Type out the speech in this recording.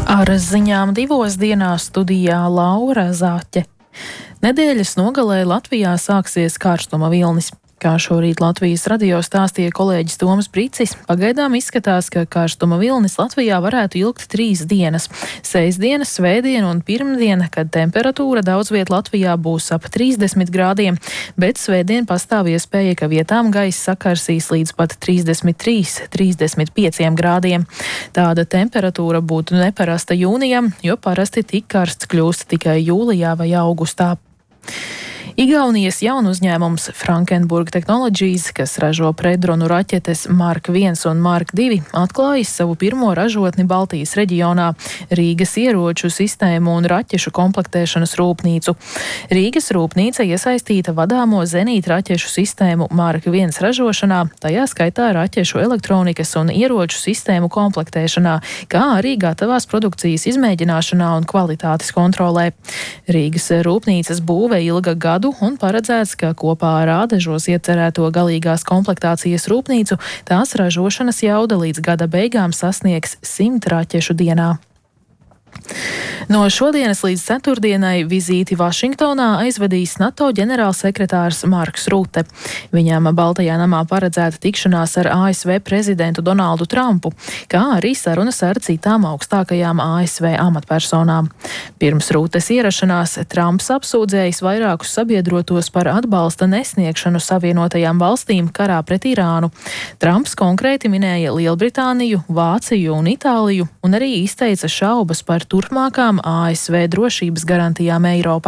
Ar ziņām 2 studijā Laura Zāķe. Nedēļas nogalē Latvijā sāksies karstuma vilnis. Kā šorīt Latvijas radio stāstīja kolēģis Toms Pricis, pagaidām izskatās, ka karstuma vilnis Latvijā varētu ilgt 3 dienas - sestdiena, svētdiena un pirmdiena, kad temperatūra daudz viet Latvijā būs ap 30 grādiem, bet svētdien pastāv iespēja, ka vietām gaiss sakarsīs līdz pat 33–35 grādiem. Tāda temperatūra būtu neparasta jūnijam, jo parasti tik karsts kļūst tikai jūlijā vai augustā. Igaunijas jaunu uzņēmums Frankenburg Technologies, kas ražo pretdronu raķetes Mark 1 un Mark 2, atklājis savu pirmo ražotni Baltijas reģionā - Rīgas ieroču sistēmu un raķešu komplektēšanas rūpnīcu. Rīgas rūpnīca iesaistīta vadāmo zenītraķešu sistēmu Mark 1 ražošanā, tajā skaitā raķešu elektronikas un ieroču sistēmu komplektēšanā, kā arī gatavās produkcijas izmēģināšanā un kvalitātes kontrolē. Rīgas rūpnīcas būve ilga gadu un paredzēts, ka kopā ar Ādažos iecerēto galīgās komplektācijas rūpnīcu tās ražošanas jauda līdz gada beigām sasniegs 100 raķešu dienā. No šodienas līdz ceturtdienai vizīti Vašingtonā aizvedīs NATO ģenerālsekretārs Marks Rute. Viņam Baltajā namā paredzēta tikšanās ar ASV prezidentu Donaldu Trumpu, kā arī sarunas ar citām augstākajām ASV amatpersonām. Pirms Rutes ierašanās Trumps apsūdzējis vairākus sabiedrotos par atbalsta nesniegšanu Savienotajām valstīm karā pret Irānu. Trumps konkrēti minēja Lielbritāniju, Vāciju un Itāliju un arī izteica šaubas par turpmākām ASV drošības garantijām Eiropā.